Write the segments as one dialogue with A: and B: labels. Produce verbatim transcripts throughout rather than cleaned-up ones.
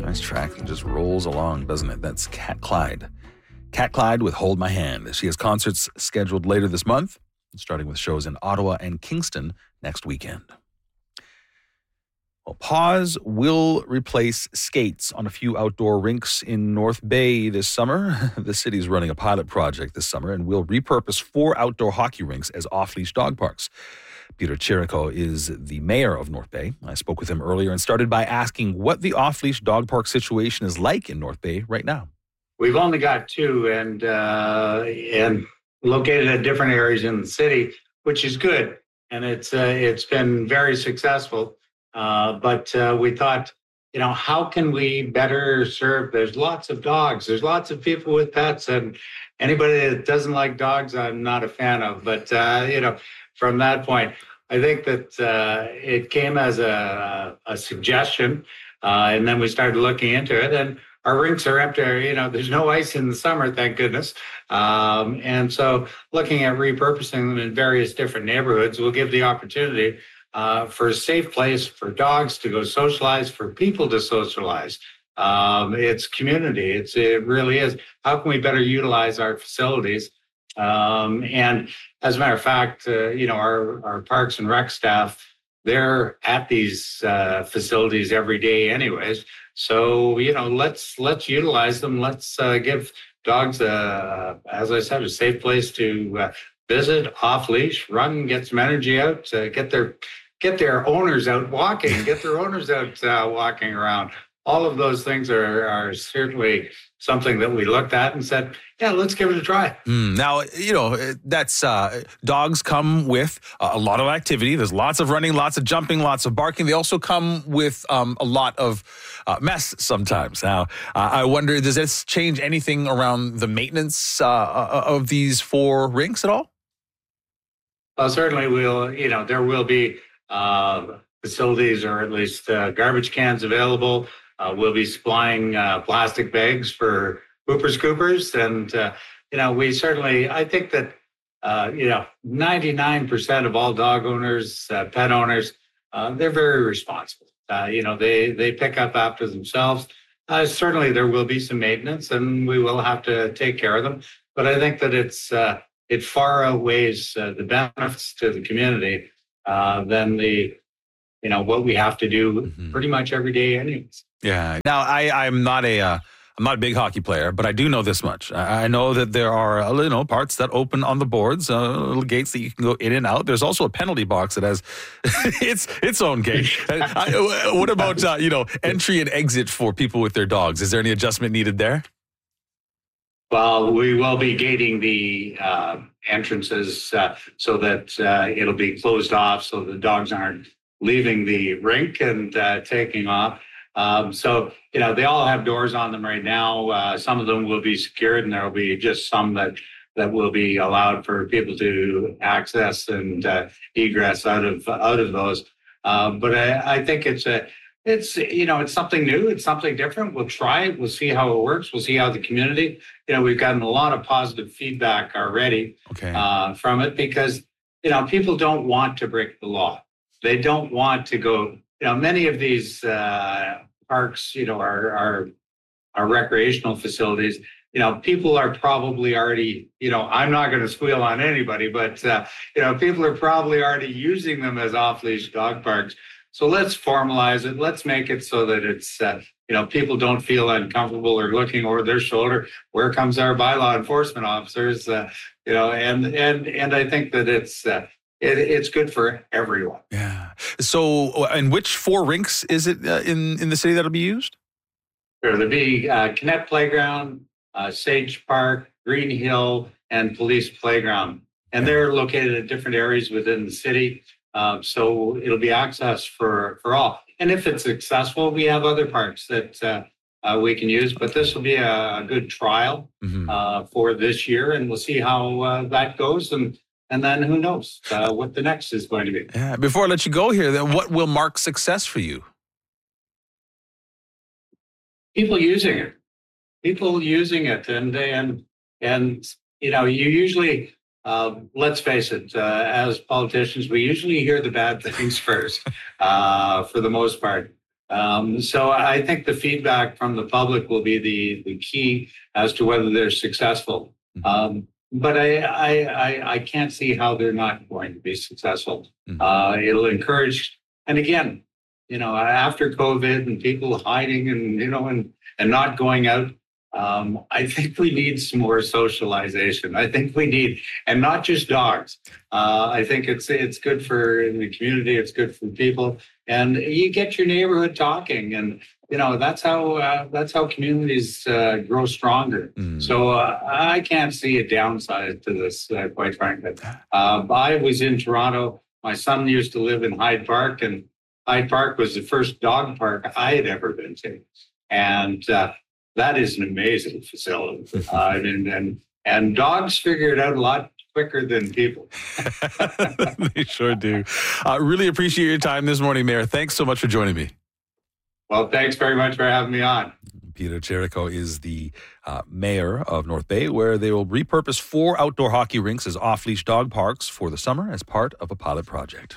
A: Nice track. It just rolls along, doesn't it? That's Cat Clyde. Cat Clyde with Hold My Hand. She has concerts scheduled later this month, starting with shows in Ottawa and Kingston next weekend. Well, Paws will replace skates on a few outdoor rinks in North Bay this summer. The city is running a pilot project this summer and will repurpose four outdoor hockey rinks as off-leash dog parks. Peter Chirico is the mayor of North Bay. I spoke with him earlier and started by asking what the off-leash dog park situation is like in North Bay right now.
B: We've only got two and uh, and located at different areas in the city, which is good. And it's uh, it's been very successful. Uh, but uh, we thought, you know, how can we better serve? There's lots of dogs. There's lots of people with pets. And anybody that doesn't like dogs, I'm not a fan of. But, uh, you know, from that point, I think that uh, it came as a, a suggestion. Uh, and then we started looking into it. And our rinks are empty. You know, there's no ice in the summer, thank goodness. Um, and so looking at repurposing them in various different neighborhoods will give the opportunity Uh, for a safe place for dogs to go socialize, for people to socialize. Um, it's community. It's it really is. How can we better utilize our facilities? Um, and as a matter of fact, uh, you know, our, our Parks and Rec staff, they're at these uh, facilities every day anyways. So, you know, let's let's utilize them. Let's uh, give dogs, uh, as I said, a safe place to uh, visit, off leash, run, get some energy out, uh, get their get their owners out walking, get their owners out uh, walking around. All of those things are, are certainly something that we looked at and said, yeah, let's give it a try.
A: Mm, now, you know, that's uh, dogs come with a lot of activity. There's lots of running, lots of jumping, lots of barking. They also come with um, a lot of uh, mess sometimes. Now, uh, I wonder, does this change anything around the maintenance uh, of these four rinks at all?
B: Well, certainly we'll, you know, there will be uh, facilities or at least uh, garbage cans available. Uh, we'll be supplying uh, plastic bags for poopers, scoopers. And, uh, you know, we certainly, I think that, uh, you know, ninety-nine percent of all dog owners, uh, pet owners, uh, they're very responsible. Uh, you know, they, they pick up after themselves. Uh, certainly there will be some maintenance and we will have to take care of them. But I think that it's, uh, it far outweighs uh, the benefits to the community uh, than the, you know, what we have to do mm-hmm. pretty much every day anyways.
A: Yeah. Now, I, I'm not a, uh, I'm not a big hockey player, but I do know this much. I, I know that there are, uh, you know, parts that open on the boards, uh, little gates that you can go in and out. There's also a penalty box that has its its own gate. I, what about, uh, you know, entry and exit for people with their dogs? Is there any adjustment needed there?
B: Well, we will be gating the uh, entrances uh, so that uh, it'll be closed off so the dogs aren't leaving the rink and uh, taking off. Um, so, you know, they all have doors on them right now. Uh, some of them will be secured and there will be just some that, that will be allowed for people to access and uh, egress out of out of those. Uh, but I, I think it's a It's, you know, it's something new. It's something different. We'll try it. We'll see how it works. We'll see how the community, you know, we've gotten a lot of positive feedback already
A: okay.
B: uh, from it because, you know, people don't want to break the law. They don't want to go, you know, many of these uh, parks, you know, are, are, are recreational facilities. You know, people are probably already, you know, I'm not going to squeal on anybody, but, uh, you know, people are probably already using them as off-leash dog parks. So let's formalize it. Let's make it so that it's, uh, you know, people don't feel uncomfortable or looking over their shoulder. Where comes our bylaw enforcement officers? Uh, you know, and and and I think that it's uh, it, it's good for everyone.
A: Yeah. So, and which four rinks is it uh, in in the city that'll be used?
B: There will be uh, Connect Playground, uh, Sage Park, Green Hill, and Police Playground, and they're located at different areas within the city. Uh, so it'll be access for, for all. And if it's successful, we have other parks that uh, uh, we can use. But this will be a, a good trial mm-hmm. uh, for this year, and we'll see how uh, that goes. And and then who knows uh, what the next is going to be.
A: Yeah. Before I let you go here, then what will mark success for you?
B: People using it. People using it. And, and, and you know, you usually... Uh, let's face it, uh, as politicians, we usually hear the bad things first, uh, for the most part. Um, so I think the feedback from the public will be the, the key as to whether they're successful.
A: Mm-hmm.
B: Um, but I, I, I, I can't see how they're not going to be successful.
A: Mm-hmm.
B: Uh, it'll encourage, and again, you know, after COVID and people hiding and, you know, and, and not going out, um, I think we need some more socialization. I think we need, and not just dogs. Uh, I think it's it's good for the community. It's good for people, and you get your neighborhood talking, and you know that's how uh, that's how communities uh, grow stronger. Mm. So uh, I can't see a downside to this, uh, quite frankly. Uh, I was in Toronto. My son used to live in Hyde Park, and Hyde Park was the first dog park I had ever been to, and uh, that is an amazing facility. Uh, and, and and dogs figure it out a lot quicker than people.
A: They sure do. Uh, really appreciate your time this morning, Mayor. Thanks so much for joining me.
B: Well, thanks very much for having me on.
A: Peter Cherico is the uh, mayor of North Bay, where they will repurpose four outdoor hockey rinks as off-leash dog parks for the summer as part of a pilot project.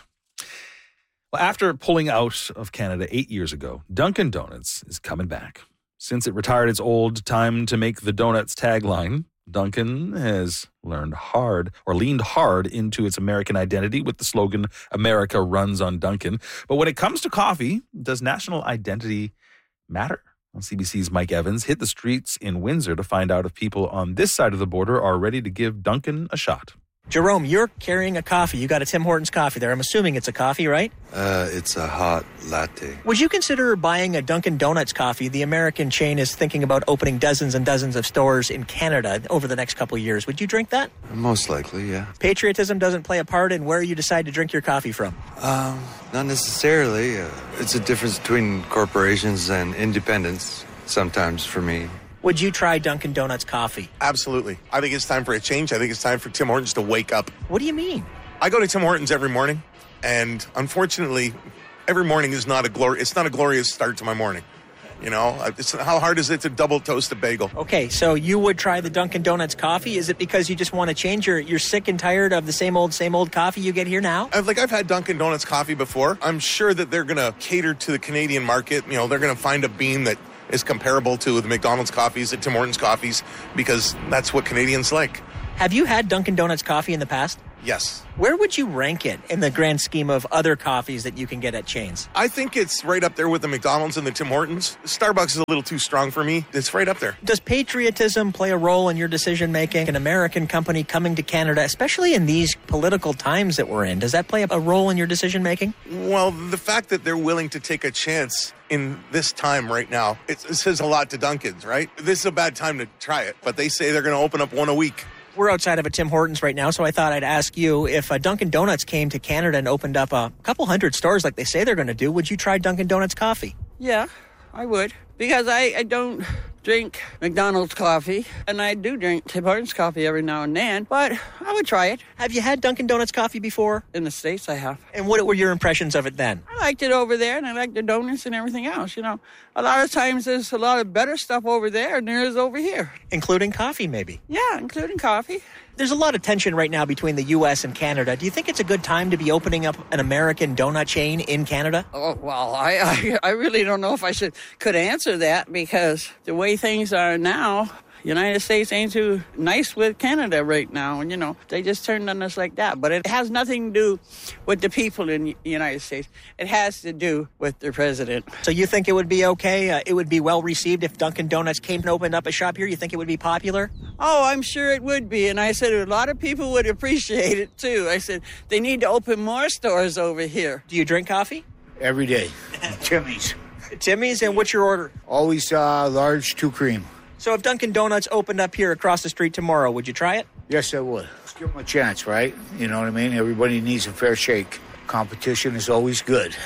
A: Well, after pulling out of Canada eight years ago, Dunkin' Donuts is coming back. Since it retired its old time to make the donuts tagline, Dunkin' has learned hard or leaned hard into its American identity with the slogan, America runs on Dunkin'. But when it comes to coffee, does national identity matter? Well, C B C's Mike Evans hit the streets in Windsor to find out if people on this side of the border are ready to give Dunkin' a shot.
C: Jerome, you're carrying a coffee. You got a Tim Hortons coffee there. I'm assuming it's a coffee, right?
D: Uh, it's a hot latte.
C: Would you consider buying a Dunkin' Donuts coffee? The American chain is thinking about opening dozens and dozens of stores in Canada over the next couple of years. Would you drink that?
D: Most likely, yeah.
C: Patriotism doesn't play a part in where you decide to drink your coffee from?
D: Um, not necessarily. Uh, it's a difference between corporations and independents sometimes for me.
C: Would you try Dunkin' Donuts coffee?
E: Absolutely. I think it's time for a change. I think it's time for Tim Hortons to wake up.
C: What do you mean?
E: I go to Tim Hortons every morning, and unfortunately, every morning is not a glor- It's not a glorious start to my morning. You know, it's, how hard is it to double toast a bagel?
C: Okay, so you would try the Dunkin' Donuts coffee. Is it because you just want to change? You're, you're sick and tired of the same old, same old coffee you get here now?
E: I've, like, I've had Dunkin' Donuts coffee before. I'm sure that they're going to cater to the Canadian market. You know, they're going to find a bean that is comparable to the McDonald's coffees, the Tim Hortons coffees, because that's what Canadians like.
C: Have you had Dunkin' Donuts coffee in the past?
E: Yes.
C: Where would you rank it in the grand scheme of other coffees that you can get at chains?
E: I think it's right up there with the McDonald's and the Tim Hortons. Starbucks is a little too strong for me. It's right up there.
C: Does patriotism play a role in your decision-making? An American company coming to Canada, especially in these political times that we're in, does that play a role in your decision-making?
E: Well, the fact that they're willing to take a chance in this time right now, it, it says a lot to Dunkin's, right? This is a bad time to try it, but they say they're going to open up one a week.
C: We're outside of a Tim Hortons right now, so I thought I'd ask you, if uh, Dunkin' Donuts came to Canada and opened up a couple hundred stores like they say they're going to do, would you try Dunkin' Donuts coffee?
F: Yeah, I would. Because I, I don't drink McDonald's coffee, and I do drink Tim Hortons coffee every now and then, but I would try it.
C: Have you had Dunkin' Donuts coffee before?
F: In the States, I have.
C: And what were your impressions of it then?
F: I liked it over there, and I liked the donuts and everything else, you know. A lot of times there's a lot of better stuff over there than there is over here.
C: Including coffee, maybe?
F: Yeah, including coffee.
C: There's a lot of tension right now between the U S and Canada. Do you think it's a good time to be opening up an American donut chain in Canada?
F: Oh, well, I, I, I really don't know if I should could answer that, because the way things are now, United States ain't too nice with Canada right now. And, you know, they just turned on us like that. But it has nothing to do with the people in the United States. It has to do with their president.
C: So you think it would be okay? Uh, it would be well received if Dunkin' Donuts came and opened up a shop here? You think it would be popular?
F: Oh, I'm sure it would be. And I said a lot of people would appreciate it, too. I said they need to open more stores over here.
C: Do you drink coffee?
G: Every day. Timmy's.
C: Timmy's, and what's your order?
G: Always uh, large, two cream.
C: So if Dunkin' Donuts opened up here across the street tomorrow, would you try it?
G: Yes, I would. Let's give them a chance, right? You know what I mean? Everybody needs a fair shake. Competition is always good.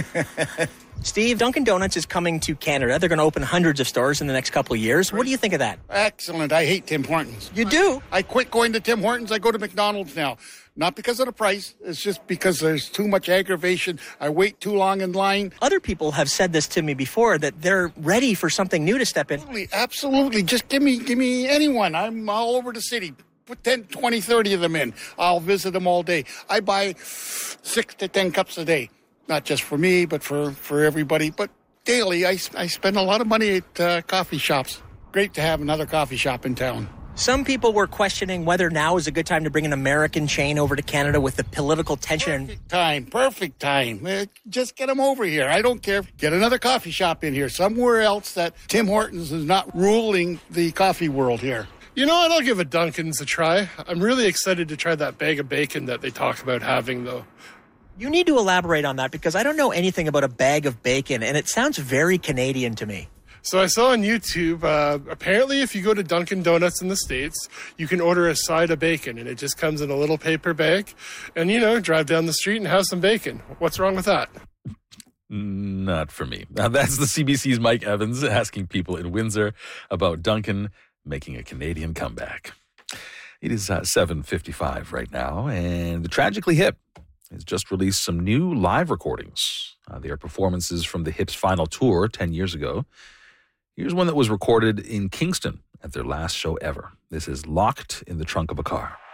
C: Steve, Dunkin' Donuts is coming to Canada. They're going to open hundreds of stores in the next couple of years. What do you think of that?
H: Excellent. I hate Tim Hortons.
C: You do?
H: I quit going to Tim Hortons. I go to McDonald's now. Not because of the price. It's just because there's too much aggravation. I wait too long in line.
C: Other people have said this to me before, that they're ready for something new to step in.
H: Absolutely. Absolutely. Just give me, give me anyone. I'm all over the city. Put ten, twenty, thirty of them in. I'll visit them all day. I buy six to ten cups a day. Not just for me, but for, for everybody. But daily. I, I spend a lot of money at uh, coffee shops. Great to have another coffee shop in town.
C: Some people were questioning whether now is a good time to bring an American chain over to Canada with the political tension.
H: Perfect time, perfect time. Uh, just get them over here. I don't care. Get another coffee shop in here, somewhere else that Tim Hortons is not ruling the coffee world here.
I: You know what? I'll give a Dunkin's a try. I'm really excited to try that bag of bacon that they talk about having, though.
C: You need to elaborate on that because I don't know anything about a bag of bacon, and it sounds very Canadian to me.
I: So I saw on YouTube, uh, apparently if you go to Dunkin' Donuts in the States, you can order a side of bacon, and it just comes in a little paper bag. And, you know, drive down the street and have some bacon. What's wrong with that?
A: Not for me. Now, that's the C B C's Mike Evans asking people in Windsor about Dunkin' making a Canadian comeback. It is uh, seven fifty-five right now, and the Tragically Hip has just released some new live recordings. Uh, they are performances from the Hip's final tour ten years ago. Here's one that was recorded in Kingston at their last show ever. This is Locked in the Trunk of a Car.